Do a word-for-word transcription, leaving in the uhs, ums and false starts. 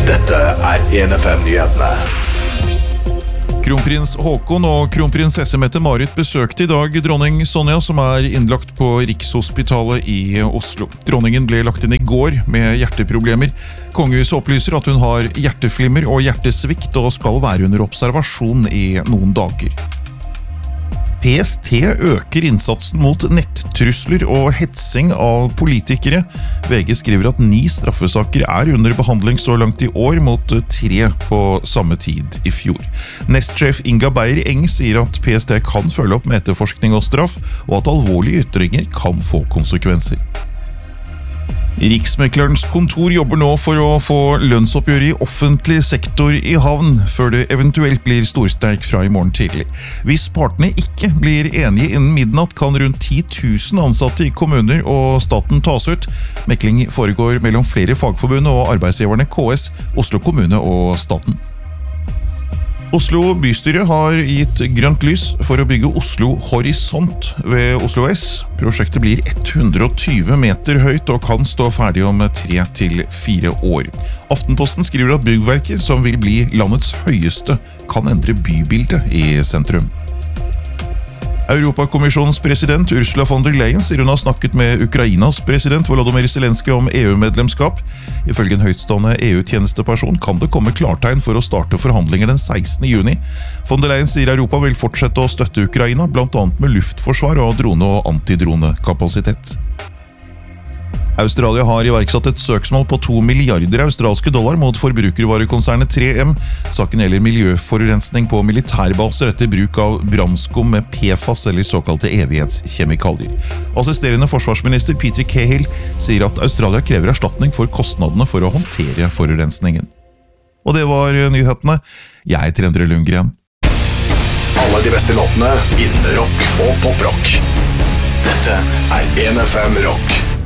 Dette er en F M-nyhetene. Kronprins Håkon og kronprinsesse Mette-Marit besøkte i dag dronning Sonja, som er innlagt på Rikshospitalet i Oslo. Dronningen ble lagt inn i går med hjerteproblemer. Kongehuset opplyser at hun har hjerteflimmer og hjertesvikt og skal være under observasjon i noen dager. P S T øker innsatsen mot nettrusler og hetsing av politikere. V G skriver at ni straffesaker er under behandling så langt i år, mot tre på samme tid i fjor. Nestsjef Inga Beyer Eng sier at P S T kan følge opp med etterforskning og straff, og at alvorlige ytringer kan få konsekvenser. Riksmeklerens kontor jobber nå for å få lønnsoppgjør i offentlig sektor i havn, før det eventuelt blir storstreik fra i morgen tidlig. Hvis partene ikke blir enige innen midnatt, kan rundt ti tusen ansatte i kommuner og staten tas ut. Mekling foregår mellom flere fagforbund og arbeidsgiverne K S, Oslo kommune og staten. Oslo bystyre har gitt grønt lys for å bygge Oslo Horisont ved Oslo S. Prosjektet blir hundre og tjue meter høyt og kan stå ferdig om tre til fire år. Aftenposten skriver at byggverket, som vil bli landets høyeste, kan endre bybildet i sentrum. Europakommisjonens president Ursula von der Leyen sier hun har snakket med Ukrainas president Volodymyr Zelenskyj om E U-medlemskap. Ifølge en høytstående E U-tjenesteperson kan det komme klartegn for å starte forhandlinger den sekstende juni. Von der Leyen sier Europa vil fortsette å støtte Ukraina, blant annet med luftforsvar og drone- og antidronekapasitet. Australia har iverksatt et søksmål på to milliarder australske dollar mot forbrukervarekonsernet tre M. Saken gjelder miljøforurensning på militærbaser etter bruk av brannskum med P F A S, eller såkalte evighetskjemikalier. Assisterende forsvarsminister Peter Cahill sier at Australia krever erstatning for kostnadene for å håndtere forurensningen. Og det var nyhetene. Jeg heter Endre Lundgren. Alle de beste låtene innen rock og poprock. Dette er en F M Rock.